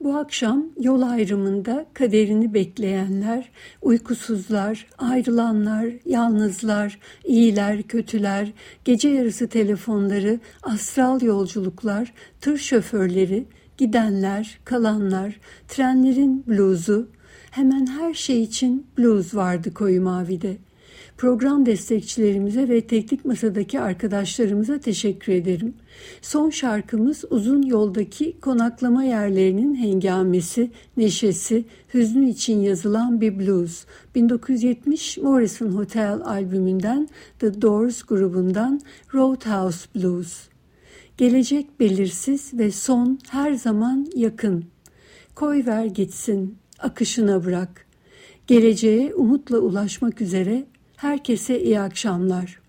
Bu akşam yol ayrımında kaderini bekleyenler, uykusuzlar, ayrılanlar, yalnızlar, iyiler, kötüler, gece yarısı telefonları, astral yolculuklar, tır şoförleri, gidenler, kalanlar, trenlerin bluzu, hemen her şey için blues vardı Koyu Mavi'de. Program destekçilerimize ve teknik masadaki arkadaşlarımıza teşekkür ederim. Son şarkımız uzun yoldaki konaklama yerlerinin hengamesi, neşesi, hüznü için yazılan bir blues. 1970 Morrison Hotel albümünden The Doors grubundan Roadhouse Blues. Gelecek belirsiz ve son her zaman yakın. Koy ver gitsin, akışına bırak. Geleceğe umutla ulaşmak üzere herkese iyi akşamlar.